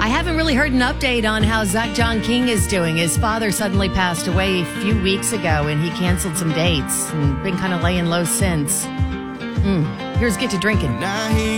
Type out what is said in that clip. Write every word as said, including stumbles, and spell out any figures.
haven't really heard an update on how Zach John King is doing. His father suddenly passed away a few weeks ago, and he canceled some dates and been kind of laying low since. Mm. Here's Get to Drinking.